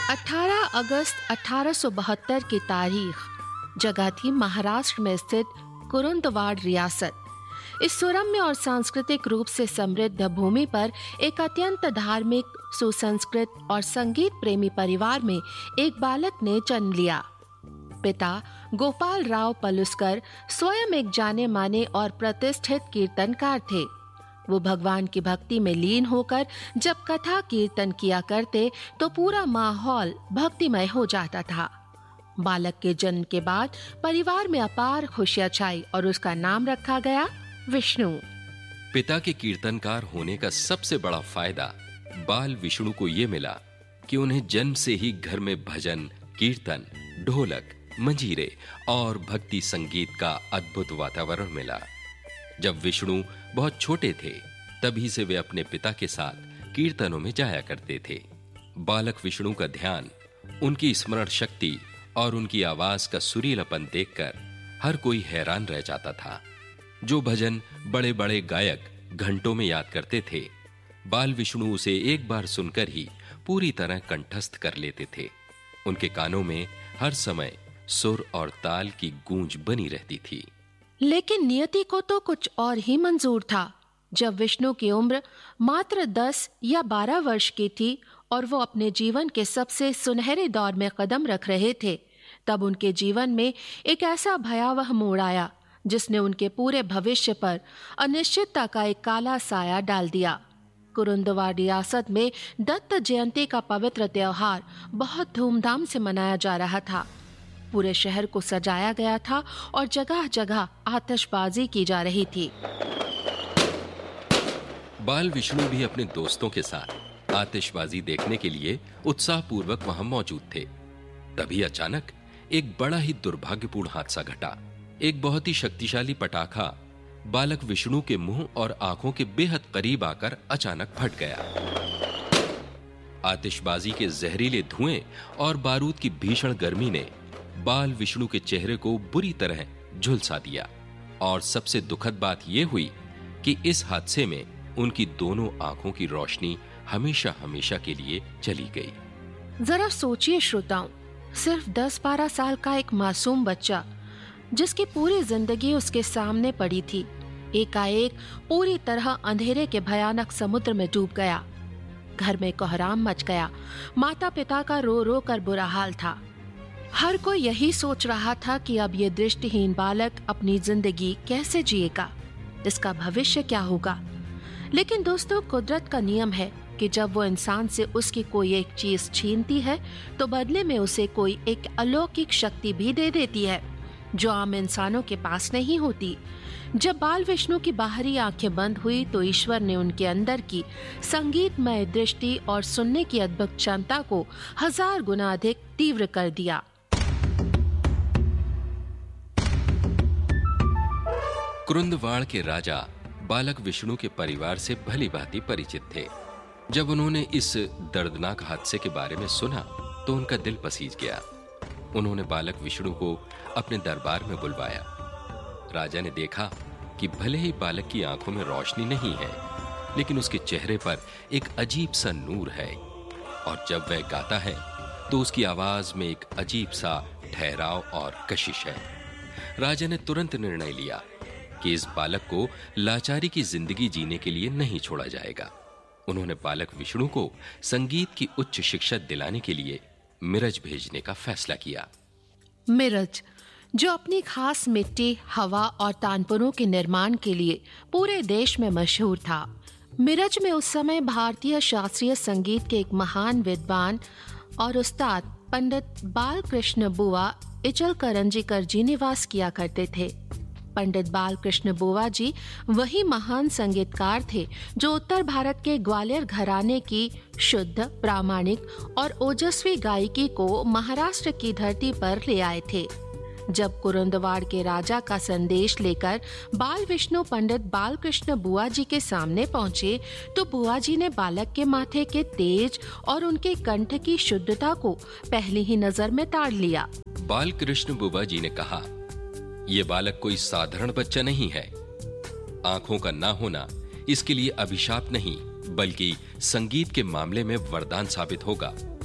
18 अगस्त 1872 की तारीख। जगह थी महाराष्ट्र में स्थित कुरुंदवाड़ रियासत। इस सुरम्य और सांस्कृतिक रूप से समृद्ध भूमि पर एक अत्यंत धार्मिक, सुसंस्कृत और संगीत प्रेमी परिवार में एक बालक ने जन्म लिया। पिता गोपाल राव पलुस्कर स्वयं एक जाने माने और प्रतिष्ठित कीर्तनकार थे। वो भगवान की भक्ति में लीन होकर जब कथा कीर्तन किया करते तो पूरा माहौल भक्तिमय हो जाता था। बालक के जन्म के बाद परिवार में अपार खुशियां छाई और उसका नाम रखा गया विष्णु। पिता के कीर्तनकार होने का सबसे बड़ा फायदा बाल विष्णु को ये मिला कि उन्हें जन्म से ही घर में भजन, कीर्तन, ढोलक, मंजीरे और भक्ति संगीत का अद्भुत वातावरण मिला। जब विष्णु बहुत छोटे थे तभी से वे अपने पिता के साथ कीर्तनों में जाया करते थे। बालक विष्णु का ध्यान, उनकी स्मरण शक्ति और उनकी आवाज का सुरीलापन देखकर हर कोई हैरान रह जाता था। जो भजन बड़े बड़े गायक घंटों में याद करते थे, बाल विष्णु उसे एक बार सुनकर ही पूरी तरह कंठस्थ कर लेते थे। उनके कानों में हर समय सुर और ताल की गूंज बनी रहती थी। लेकिन नियति को तो कुछ और ही मंजूर था। जब विष्णु की उम्र मात्र 10 या 12 वर्ष की थी और वो अपने जीवन के सबसे सुनहरे दौर में कदम रख रहे थे, तब उनके जीवन में एक ऐसा भयावह मोड़ आया जिसने उनके पूरे भविष्य पर अनिश्चितता का एक काला साया डाल दिया। कुरुंदवाड़ रियासत में दत्त जयंती का पवित्र त्योहार बहुत धूमधाम से मनाया जा रहा था। पूरे शहर को सजाया गया था और जगह जगह आतिशबाजी की जा रही थी। बाल विष्णु भी अपने दोस्तों के साथ आतिशबाजी देखने के लिए उत्साहपूर्वक वहां मौजूद थे। तभी अचानक एक बड़ा ही दुर्भाग्यपूर्ण हादसा घटा। एक बहुत ही शक्तिशाली पटाखा बालक विष्णु के मुंह और आंखों के बेहद करीब आकर अचानक फट गया। आतिशबाजी के जहरीले धुएं और बारूद की भीषण गर्मी ने बाल विष्णु के चेहरे को बुरी तरह झुलसा दिया और सबसे दुखद बात यह हुई कि इस हादसे में उनकी दोनों आंखों की रोशनी हमेशा हमेशा के लिए चली गई। जरा सोचिए श्रोताओं, सिर्फ 10-12 साल का एक मासूम बच्चा जिसकी पूरी जिंदगी उसके सामने पड़ी थी, एकाएक पूरी तरह अंधेरे के भयानक समुद्र में डूब गया। घर में कोहराम मच गया। माता पिता का रो रो कर बुरा हाल था। हर कोई यही सोच रहा था कि अब ये दृष्टिहीन बालक अपनी जिंदगी कैसे जिएगा, इसका भविष्य क्या होगा। लेकिन दोस्तों, कुदरत का नियम है कि जब वो इंसान से उसकी कोई एक चीज छीनती है तो बदले में उसे कोई एक अलौकिक शक्ति भी दे देती है जो आम इंसानों के पास नहीं होती। जब बाल विष्णु की बाहरी आंखें बंद हुई तो ईश्वर ने उनके अंदर की संगीतमय दृष्टि और सुनने की अद्भुत क्षमता को 1000 गुना अधिक तीव्र कर दिया। कुरुंदवाड़ के राजा बालक विष्णु के परिवार से भली भांति परिचित थे। जब उन्होंने इस दर्दनाक हादसे के बारे में सुना तो उनका दिल पसीज गया। उन्होंने बालक विष्णु को अपने दरबार में बुलवाया। राजा ने देखा कि भले ही बालक की आंखों में रोशनी नहीं है, लेकिन उसके चेहरे पर एक अजीब सा नूर है और जब वह गाता है तो उसकी आवाज में एक अजीब सा ठहराव और कशिश है। राजा ने तुरंत निर्णय लिया कि इस बालक को लाचारी की जिंदगी जीने के लिए नहीं छोड़ा जाएगा। उन्होंने बालक विष्णु को संगीत की उच्च शिक्षा दिलाने के लिए मिरज भेजने का फैसला किया। मिरज, जो अपनी खास मिट्टी, हवा और तानपुरों के निर्माण के लिए पूरे देश में मशहूर था। मिरज में उस समय भारतीय शास्त्रीय संगीत के एक महान विद्वान और उस्ताद पंडित बालकृष्ण बुआ इचलकरंजीकर जी निवास किया करते थे। पंडित बालकृष्ण बुआ जी वही महान संगीतकार थे जो उत्तर भारत के ग्वालियर घराने की शुद्ध, प्रामाणिक और ओजस्वी गायकी को महाराष्ट्र की धरती पर ले आए थे। जब कुरुंदवाड़ के राजा का संदेश लेकर बाल विष्णु पंडित बालकृष्ण बुआ जी के सामने पहुंचे तो बुआ जी ने बालक के माथे के तेज और उनके कंठ की शुद्धता को पहली ही नजर में ताड़ लिया। बालकृष्ण बुआ जी ने कहा, ये बालक कोई साधारण बच्चा नहीं है। आंखों का ना होना इसके लिए अभिशाप नहीं बल्कि संगीत के मामले में वरदान साबित होगा।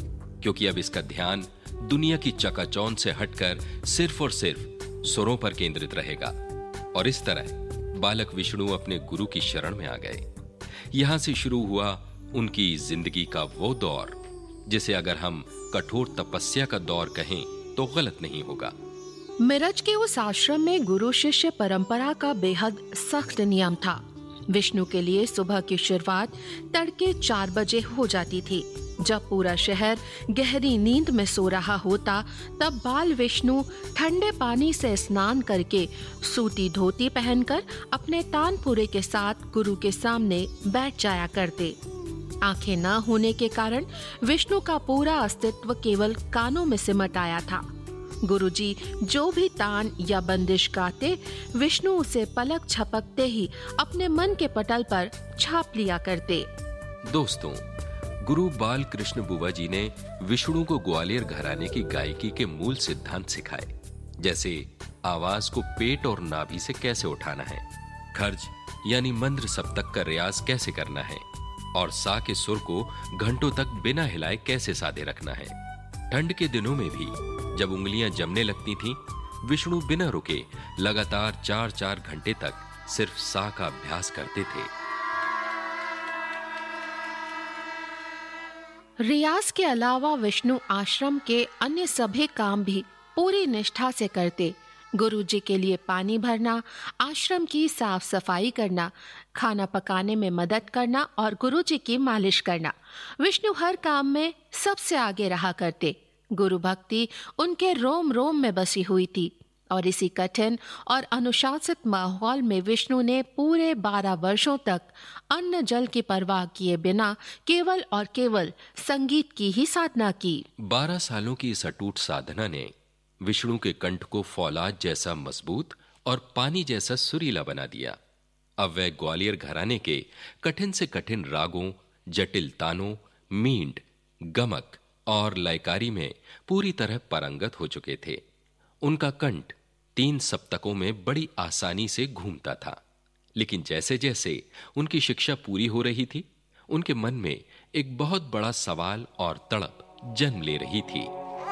क्योंकि अब इसका ध्यान दुनिया की चकाचौंध से हटकर सिर्फ और सिर्फ सुरों पर केंद्रित रहेगा। और इस तरह बालक विष्णु अपने गुरु की शरण में आ गए। यहां से शुरू हुआ उनकी जिंदगी का वो दौर जिसे अगर हम कठोर तपस्या का दौर कहें तो गलत नहीं होगा। मिरज के उस आश्रम में गुरु शिष्य परंपरा का बेहद सख्त नियम था। विष्णु के लिए सुबह की शुरुआत तड़के 4 बजे हो जाती थी। जब पूरा शहर गहरी नींद में सो रहा होता, तब बाल विष्णु ठंडे पानी से स्नान करके सूती धोती पहनकर अपने तानपुरे के साथ गुरु के सामने बैठ जाया करते। आंखें न होने के कारण विष्णु का पूरा अस्तित्व केवल कानों में सिमट आया था। गुरुजी जो भी तान या बंदिश गाते, विष्णु उसे पलक झपकते ही अपने मन के पटल पर छाप लिया करते। दोस्तों, गुरु बाल कृष्ण बुवा जी ने विष्णु को ग्वालियर घराने की गायकी के मूल सिद्धांत सिखाए, जैसे आवाज को पेट और नाभि से कैसे उठाना है, खर्ज यानी मंद्र सप्तक का रियाज कैसे करना है, और सा के सुर को घंटों तक बिना हिलाए कैसे साधे रखना है। ठंड के दिनों में भी जब उंगलियां जमने लगती थीं, विष्णु बिना रुके लगातार 4-4 घंटे तक सिर्फ सा का अभ्यास करते थे। रियाज के अलावा विष्णु आश्रम के अन्य सभी काम भी पूरी निष्ठा से करते। गुरुजी के लिए पानी भरना, आश्रम की साफ सफाई करना, खाना पकाने में मदद करना और गुरुजी की मालिश करना, विष्णु हर काम में सबसे आगे रहा करते। गुरु भक्ति उनके रोम रोम में बसी हुई थी और इसी कठिन और अनुशासित माहौल में विष्णु ने पूरे 12 वर्षों तक अन्न जल की परवाह किए बिना केवल और केवल संगीत की ही साधना की। 12 सालों की इस अटूट साधना ने विष्णु के कंठ को फौलाद जैसा मजबूत और पानी जैसा सुरीला बना दिया। अब वह ग्वालियर घराने के कठिन से कठिन रागों, जटिल तानों, मींड, गमक और लयकारी में पूरी तरह पारंगत हो चुके थे। उनका कंठ 3 सप्तकों में बड़ी आसानी से घूमता था। लेकिन जैसे जैसे उनकी शिक्षा पूरी हो रही थी, उनके मन में एक बहुत बड़ा सवाल और तड़प जन्म ले रही थी।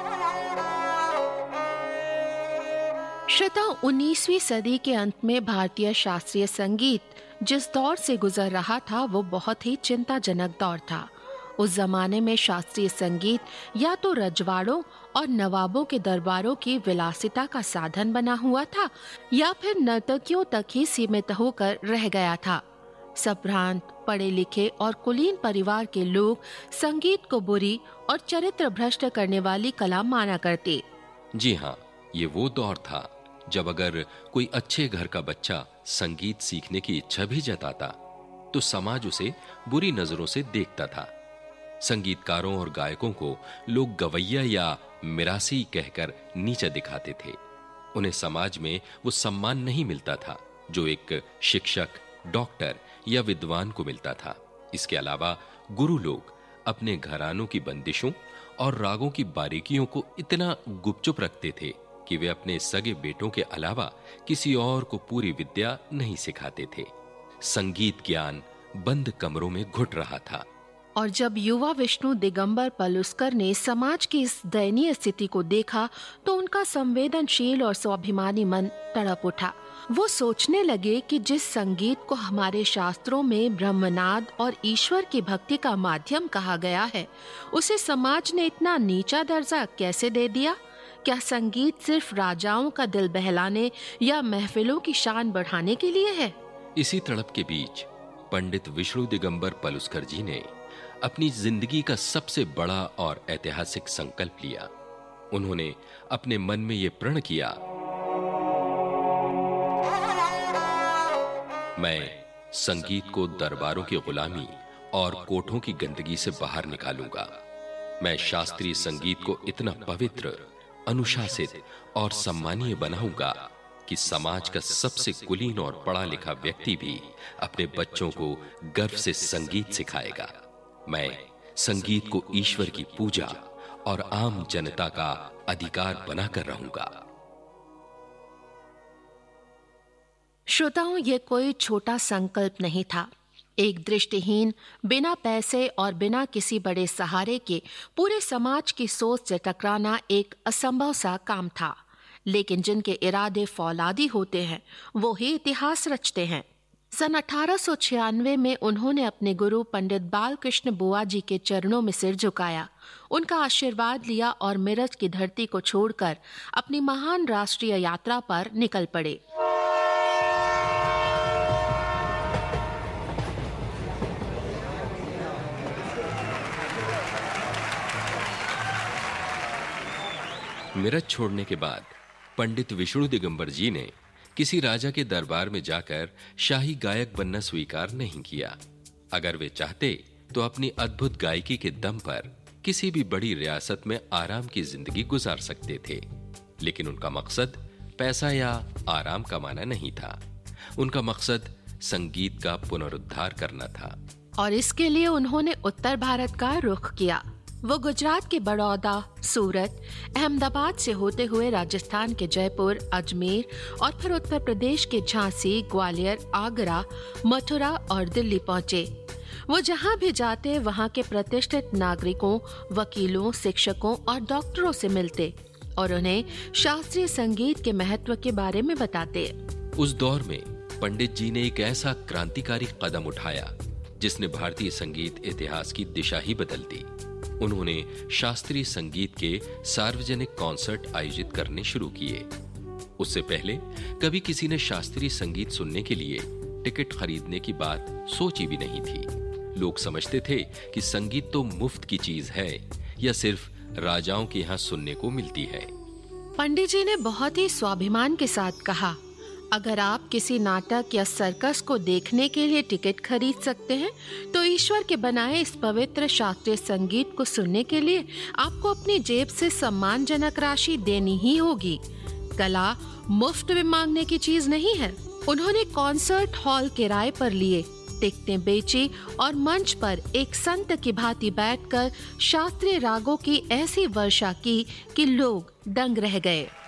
श्रोता, 19वीं सदी के अंत में भारतीय शास्त्रीय संगीत जिस दौर से गुजर रहा था, वो बहुत ही चिंताजनक दौर था। उस जमाने में शास्त्रीय संगीत या तो रजवाड़ों और नवाबों के दरबारों की विलासिता का साधन बना हुआ था, या फिर नर्तकियों तक ही सीमित होकर रह गया था। संभ्रांत, पढ़े लिखे और कुलीन परिवार के लोग संगीत को बुरी और चरित्र भ्रष्ट करने वाली कला माना करते। जी हाँ, ये वो दौर था जब अगर कोई अच्छे घर का बच्चा संगीत सीखने की इच्छा भी जताता, तो समाज उसे बुरी नजरों से देखता था। संगीतकारों और गायकों को लोग गवैया या मिरासी कहकर नीचे दिखाते थे। उन्हें समाज में वो सम्मान नहीं मिलता था जो एक शिक्षक, डॉक्टर या विद्वान को मिलता था। इसके अलावा गुरु लोग अपने घरानों की बंदिशों और रागों की बारीकियों को इतना गुपचुप रखते थे कि वे अपने सगे बेटों के अलावा किसी और को पूरी विद्या नहीं सिखाते थे। संगीत ज्ञान बंद कमरों में घुट रहा था। और जब युवा विष्णु दिगंबर पलुस्कर ने समाज की इस दयनीय स्थिति को देखा, तो उनका संवेदनशील और स्वाभिमानी मन तड़प उठा। वो सोचने लगे कि जिस संगीत को हमारे शास्त्रों में ब्रह्मनाद और ईश्वर की भक्ति का माध्यम कहा गया है, उसे समाज ने इतना नीचा दर्जा कैसे दे दिया? क्या संगीत सिर्फ राजाओं का दिल बहलाने या महफिलों की शान बढ़ाने के लिए है? इसी तड़प के बीच पंडित विष्णु दिगंबर पलुस्कर जी ने अपनी जिंदगी का सबसे बड़ा और ऐतिहासिक संकल्प लिया। उन्होंने अपने मन में यह प्रण किया, मैं संगीत को दरबारों की गुलामी और कोठों की गंदगी से बाहर निकालूंगा। मैं शास्त्रीय संगीत को इतना पवित्र, अनुशासित और सम्मानीय बनाऊंगा कि समाज का सबसे कुलीन और पढ़ा लिखा व्यक्ति भी अपने बच्चों को गर्व से संगीत सिखाएगा। मैं संगीत को ईश्वर की पूजा और आम जनता का अधिकार बनाकर रहूंगा। श्रोताओं, ये कोई छोटा संकल्प नहीं था। एक दृष्टिहीन, बिना पैसे और बिना किसी बड़े सहारे के पूरे समाज की सोच से टकराना एक असंभव सा काम था। लेकिन जिनके इरादे फौलादी होते हैं वो ही इतिहास रचते हैं। सन 1896 में उन्होंने अपने गुरु पंडित बालकृष्ण बुआ जी के चरणों में सिर झुकाया, उनका आशीर्वाद लिया और मिरज की धरती को छोड़कर अपनी महान राष्ट्रीय यात्रा पर निकल पड़े। मिरज छोड़ने के बाद पंडित विष्णु दिगंबर जी ने किसी राजा के दरबार में जाकर शाही गायक बनना स्वीकार नहीं किया। अगर वे चाहते तो अपनी अद्भुत गायकी के दम पर किसी भी बड़ी रियासत में आराम की जिंदगी गुजार सकते थे। लेकिन उनका मकसद पैसा या आराम कमाना नहीं था। उनका मकसद संगीत का पुनरुद्धार करना था। और इसके लिए उन्होंने उत्तर भारत का रुख किया। वो गुजरात के बड़ौदा, सूरत, अहमदाबाद से होते हुए राजस्थान के जयपुर, अजमेर और फिर उत्तर प्रदेश के झांसी, ग्वालियर, आगरा, मथुरा और दिल्ली पहुंचे। वो जहां भी जाते वहां के प्रतिष्ठित नागरिकों, वकीलों, शिक्षकों और डॉक्टरों से मिलते और उन्हें शास्त्रीय संगीत के महत्व के बारे में बताते। उस दौर में पंडित जी ने एक ऐसा क्रांतिकारी कदम उठाया जिसने भारतीय संगीत इतिहास की दिशा ही बदल दी। उन्होंने शास्त्रीय संगीत के सार्वजनिक कॉन्सर्ट आयोजित करने शुरू किए। उससे पहले कभी किसी ने शास्त्रीय संगीत सुनने के लिए टिकट खरीदने की बात सोची भी नहीं थी। लोग समझते थे कि संगीत तो मुफ्त की चीज है या सिर्फ राजाओं के यहाँ सुनने को मिलती है। पंडित जी ने बहुत ही स्वाभिमान के साथ कहा, अगर आप किसी नाटक या सर्कस को देखने के लिए टिकट खरीद सकते हैं तो ईश्वर के बनाए इस पवित्र शास्त्रीय संगीत को सुनने के लिए आपको अपनी जेब से सम्मानजनक राशि देनी ही होगी। कला मुफ्त में मांगने की चीज नहीं है। उन्होंने कॉन्सर्ट हॉल किराए पर लिए, टिकटें बेची और मंच पर एक संत की भांति बैठकर शास्त्रीय रागों की ऐसी वर्षा की कि लोग दंग रह गए।